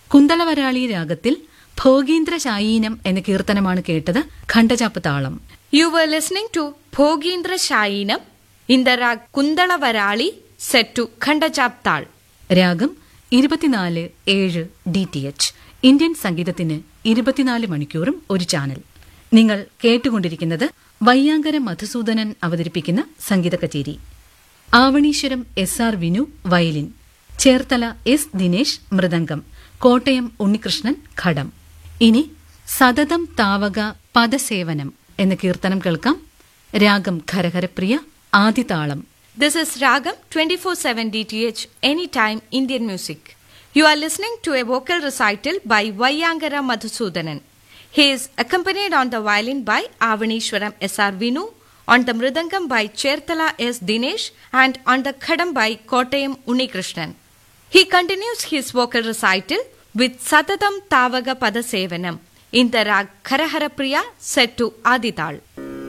കുന്തളവരാളി രാഗത്തിൽ ഭോഗീന്ദ്രശായീനം എന്ന കീർത്തനമാണ് കേട്ടത്. ഖണ്ഡചാപ്പ് താളം. You were listening to Bhogindra Shayinam in the rag Kundalavarali set to Khandachap Tal. രാഗം 24/7 DTH. ഇന്ത്യൻ സംഗീതത്തിന് 24 മണിക്കൂറും ഒരു ചാനൽ. നിങ്ങൾ കേട്ടുകൊണ്ടിരിക്കുന്നത് വയ്യാങ്കര മധുസൂദനൻ അവതരിപ്പിക്കുന്ന സംഗീത കച്ചേരി. Avaneeswaram SR Vinu violin, Cherthala S Dinesh mridangam, Kottayam Unnikrishnan ഘടം. ഇനി സതതം താവക പദസേവനം എന്ന കീർത്തനം കേൾക്കാം. രാഗം Kharaharapriya, ആദിതാളം. This is Ragam 24/7 DTH Anytime Indian Music. You are listening to a vocal recital by Vayangara Madhusudanan. He is accompanied on the violin by Avanishwaram SR Vinu, on the mridangam by Cherthala S Dinesh, and on the khadam by Kottayam Unnikrishnan. He continues his vocal recital with Satatam Tavaga Padasevanam in the rag Kharaharapriya set to Adital.